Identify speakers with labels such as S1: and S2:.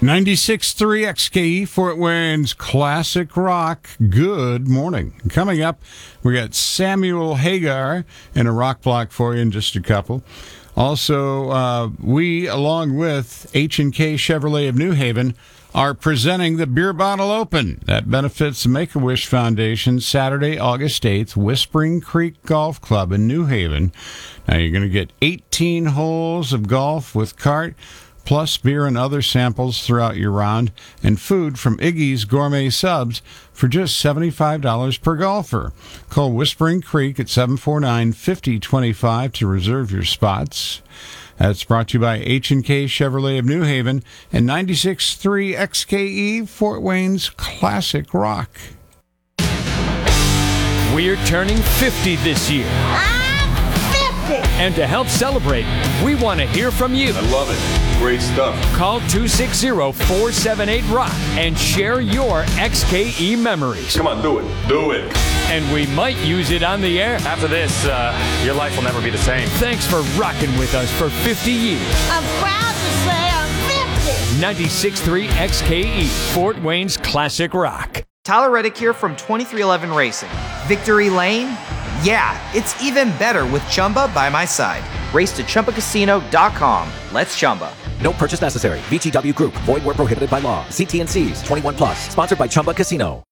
S1: 96.3 XKE, Fort Wayne's Classic Rock. Good morning. Coming up, we got Samuel Hagar in a rock block for you in just a couple. Also, we, along with H&K Chevrolet of New Haven, are presenting the Beer Bottle Open. That benefits the Make-A-Wish Foundation, Saturday, August 8th, Whispering Creek Golf Club in New Haven. Now, you're going to get 18 holes of golf with cart, plus beer and other samples throughout your round, and food from Iggy's Gourmet Subs for just $75 per golfer. Call Whispering Creek at 749-5025 to reserve your spots. That's brought to you by H&K Chevrolet of New Haven and 96.3 XKE, Fort Wayne's Classic Rock.
S2: We're turning 50 this year. And to help celebrate, we want to hear from you.
S3: I love it. Great stuff.
S2: Call 260-478-ROCK and share your XKE memories.
S3: Come on, do it. Do it.
S2: And we might use it on the air.
S4: After this, your life will never be the same.
S2: Thanks for rocking with us for 50 years.
S5: I'm proud to say I'm 50.
S2: 96.3 XKE, Fort Wayne's Classic Rock.
S6: Tyler Reddick here from 2311 Racing. Victory Lane? Yeah, it's even better with Chumba by my side. Race to ChumbaCasino.com. Let's Chumba.
S7: No purchase necessary. VGW Group. Void where prohibited by law. See T&Cs. 21+. Sponsored by Chumba Casino.